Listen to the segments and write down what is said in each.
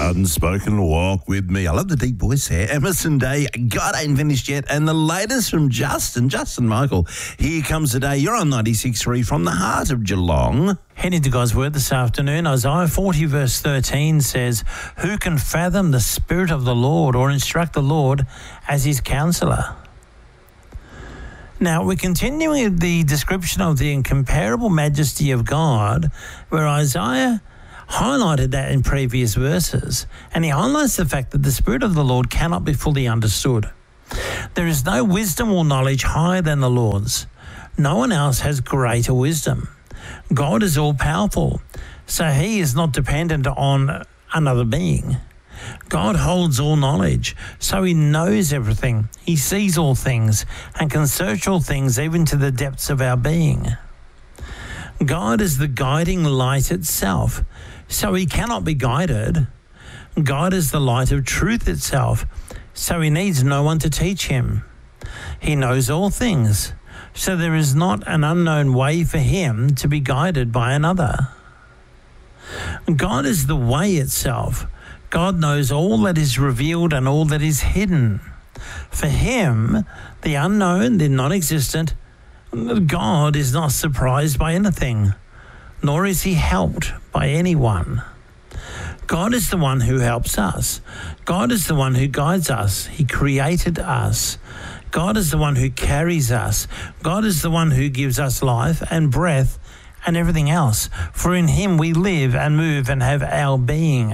Unspoken Walk with me. I love the deep voice there. Emerson Day, God Ain't Finished Yet. And the latest from Justin Michael. Here comes the day. You're on 96.3 from the heart of Geelong. Heading to God's Word this afternoon, Isaiah 40 verse 13 says, "Who can fathom the Spirit of the Lord or instruct the Lord as his counsellor?" Now, we're continuing with the description of the incomparable majesty of God, where Isaiah highlighted that in previous verses, and he highlights the fact that the Spirit of the Lord cannot be fully understood. There is no wisdom or knowledge higher than the Lord's. No one else has greater wisdom. God is all-powerful, so he is not dependent on another being. God holds all knowledge, so he knows everything. He sees all things and can search all things, even to the depths of our being. God is the guiding light itself, so he cannot be guided. God is the light of truth itself, so he needs no one to teach him. He knows all things, so there is not an unknown way for him to be guided by another. God is the way itself. God knows all that is revealed and all that is hidden. For him, the unknown, the non-existent, God is not surprised by anything, nor is he helped by anyone. God is the one who helps us. God is the one who guides us. He created us. God is the one who carries us. God is the one who gives us life and breath and everything else. For in him we live and move and have our being.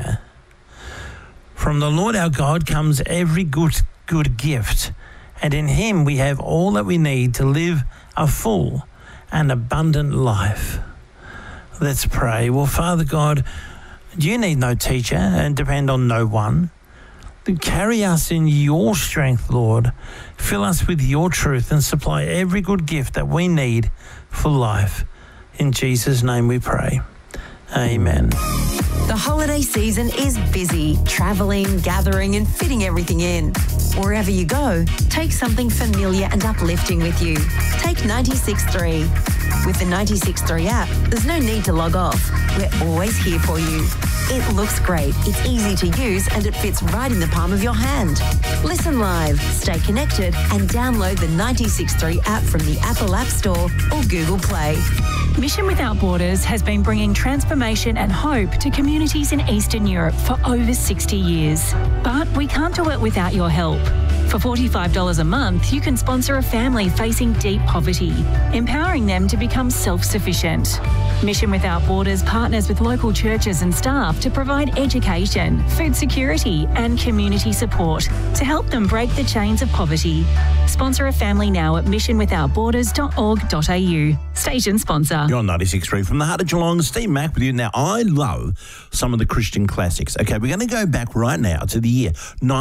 From the Lord our God comes every good gift, and in him we have all that we need to live a full and abundant life. Let's pray. Well, Father God, you need no teacher and depend on no one. Carry us in your strength, Lord. Fill us with your truth and supply every good gift that we need for life. In Jesus' name we pray. Amen. The holiday season is busy, travelling, gathering and fitting everything in. Wherever you go, take something familiar and uplifting with you. Take 96.3. With the 96.3 app, there's no need to log off. We're always here for you. It looks great, it's easy to use and it fits right in the palm of your hand. Listen live, stay connected and download the 96.3 app from the Apple App Store or Google Play. Mission Without Borders has been bringing transformation and hope to communities in Eastern Europe for over 60 years. But we can't do it without your help. For $45 a month, you can sponsor a family facing deep poverty, empowering them to become self-sufficient. Mission Without Borders partners with local churches and staff to provide education, food security and community support to help them break the chains of poverty. Sponsor a family now at missionwithoutborders.org.au. Station sponsor. You're on 96.3 from the heart of Geelong. Steve Mack with you. Now, I love some of the Christian classics. Okay, we're going to go back right now to the year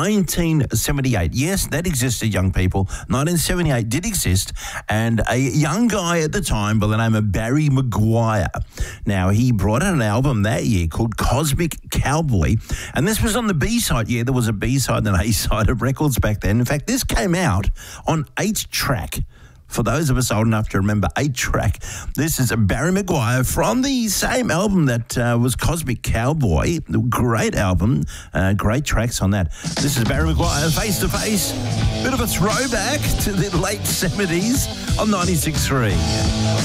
1978. Yes, that existed, young people. 1978 did exist, and a young guy at the time by the name of Barry Maguire. Now, he brought out an album that year called Cosmic Cowboy, and this was on the B-side. Yeah, there was a B-side and an A-side of records back then. In fact, this came out on 8-track. For those of us old enough to remember 8-track, this is a Barry Maguire from the same album that was Cosmic Cowboy. Great album, great tracks on that. This is Barry Maguire, Face to Face. Bit of a throwback to the late 70s on 96.3.